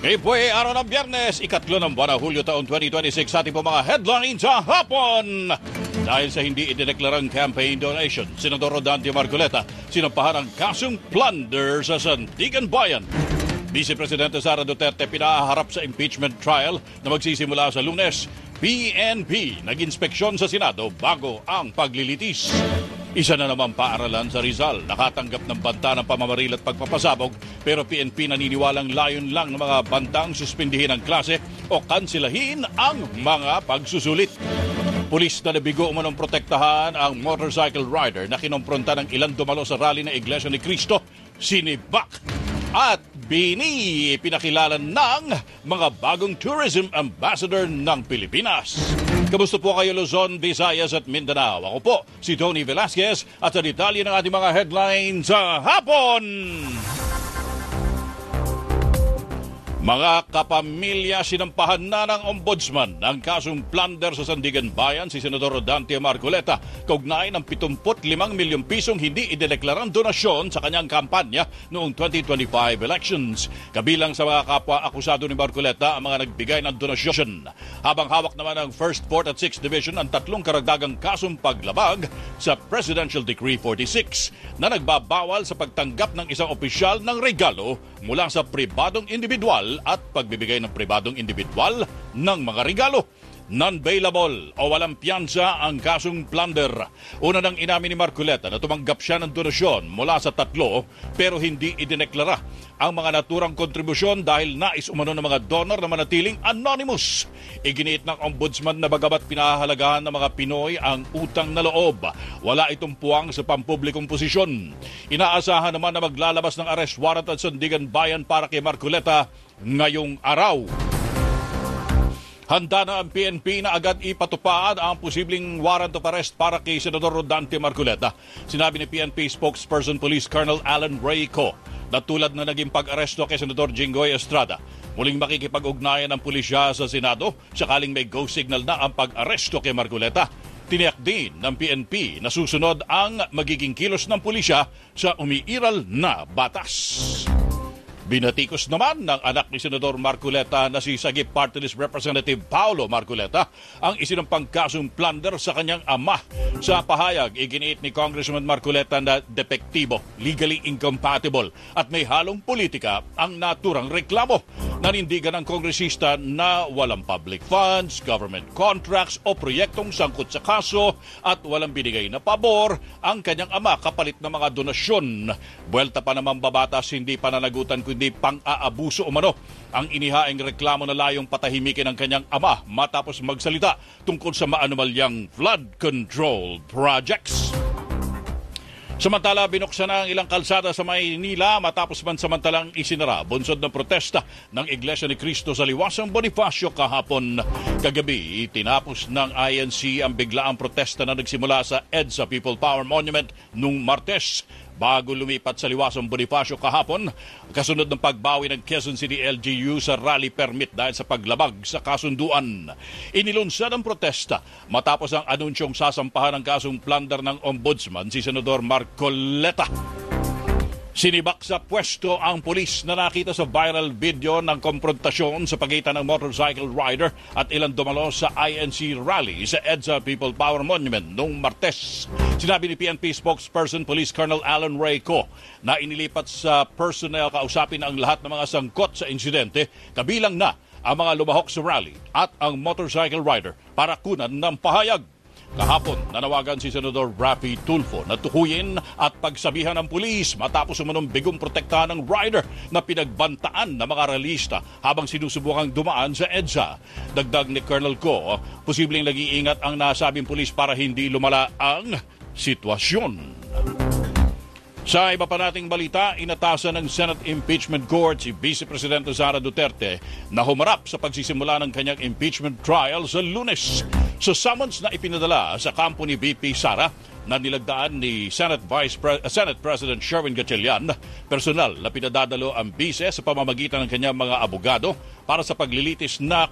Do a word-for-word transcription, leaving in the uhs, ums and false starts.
Ngayon po ay araw ng Biyernes, ikatlo ng buwan ng Hulyo taon twenty twenty-six sa ating po mga headlines sa hapon. Dahil sa hindi idineklarang campaign donation, Senador Rodante Marcoleta sinampahan ang kasong plunder sa Sandigan Bayan. Vice Presidente Sara Duterte pinaharap sa impeachment trial na magsisimula sa Lunes. P N P nag-inspeksyon sa Senado bago ang paglilitis. Isa na naman paaralan sa Rizal, nakatanggap ng banta ng pamamaril at pagpapasabog, pero P N P naniniwalang layon lang ng mga bantang suspindihin ang klase o kansilahin ang mga pagsusulit. Pulis na nabigo umanong protektahan ang motorcycle rider na kinompronta ng ilang dumalo sa rally ng Iglesia ni Cristo, sinibak at bini pinakilala ng mga bagong tourism ambassador ng Pilipinas. Kamusta po kayo Luzon, Visayas at Mindanao? Ako po si Tony Velasquez at sa detalye ng ating mga headlines sa hapon. Mga kapamilya, sinampahan na ng ombudsman ng kasong plunder sa Sandigan Bayan si Senador Rodante Marcoleta kaugnay ng pitungput limang milyong pisong hindi idineklarang donasyon sa kanyang kampanya noong twenty twenty-five elections. Kabilang sa mga kapwa-akusado ni Marcoleta ang mga nagbigay ng donasyon. Habang hawak naman ng first, fourth at sixth Division ang tatlong karagdagang kasong paglabag sa Presidential Decree forty-six na nagbabawal sa pagtanggap ng isang opisyal ng regalo mula sa pribadong individual at pagbibigay ng pribadong individual ng mga regalo. Non-bailable o walang piyansa ang kasong plunder. Una nang inamin ni Marcoleta na tumanggap siya ng donasyon mula sa tatlo pero hindi idineklara ang mga naturang kontribusyon dahil nais umano ng mga donor na manatiling anonymous. Iginiit ng ombudsman na bagamat pinahahalagahan ng mga Pinoy ang utang na loob, wala itong puwang sa pampublikong posisyon. Inaasahan naman na maglalabas ng arrest warrant at Sandigan Bayan para kay Marcoleta ngayong araw. Handa na ang P N P na agad ipatupad ang posibleng warrant of arrest para kay Senador Rodante Marcoleta. Sinabi ni P N P spokesperson Police Colonel Alan Rayco na tulad na naging pag-aresto kay Senador Jinggoy Estrada, muling makikipag-ugnayan ng pulisya sa Senado sakaling may go signal na ang pag-aresto kay Marcoleta. Tiniyak din ng P N P na susunod ang magiging kilos ng pulisya sa umiiral na batas. Binatikos naman ng anak ni Senador Marcoleta na si Sagip Party List Representative Paolo Marcoleta ang isinampang kasong plunder sa kanyang ama. Sa pahayag, iginiit ni Congressman Marcoleta na depektibo, legally incompatible at may halong politika ang naturang reklamo. Nanindigan ng kongresista na walang public funds, government contracts o proyektong sangkot sa kaso at walang binigay na pabor ang kanyang ama kapalit ng mga donasyon. Buwelta pa naman babatas, hindi pananagutan kundi pang-aabuso umano ang inihaing reklamo na layong patahimikin ng kanyang ama matapos magsalita tungkol sa maanumalyang flood control projects. Samantala, binuksan na ang ilang kalsada sa Maynila matapos man samantalang isinara bunsod ng protesta ng Iglesia ni Cristo sa Liwasang Bonifacio kahapon. Kagabi, tinapos ng I N C ang biglaang protesta na nagsimula sa EDSA People Power Monument nung Martes. Bago lumipat sa Liwasang Bonifacio kahapon, kasunod ng pagbawi ng Quezon City L G U sa rally permit dahil sa paglabag sa kasunduan. Inilunsad ang protesta matapos ang anunsyong sasampahan ng kasong plunder ng ombudsman si Senador Marcoleta. Sinibak sa pwesto ang pulis na nakita sa viral video ng komprontasyon sa pagitan ng motorcycle rider at ilang dumalo sa I N C rally sa EDSA People Power Monument noong Martes. Sinabi ni P N P spokesperson Police Colonel Alan Rayco na inilipat sa personnel kausapin ang lahat ng mga sangkot sa insidente, kabilang na ang mga lumahok sa rally at ang motorcycle rider para kunan ng pahayag. Kahapon, nanawagan si Senador Raffy Tulfo na tukuyin at pagsabihan ng pulis matapos umanong bigong protektahan ng rider na pinagbantaan ng mga realista habang sinusubukang dumaan sa EDSA. Dagdag ni Colonel Co, posibleng nag-iingat ang nasabing pulis para hindi lumala ang sitwasyon. Sa iba pa nating balita, inatasan ng Senate Impeachment Court si Vice Presidente Sara Duterte na humarap sa pagsisimula ng kanyang impeachment trial sa Lunes. Sa summons na ipinadala sa kampo ni V P Sara na nilagdaan ni Senate Vice Pre- uh, Senate President Sherwin Gatchalian, personal na pinadadalo ang bise sa pamamagitan ng kanyang mga abogado para sa paglilitis na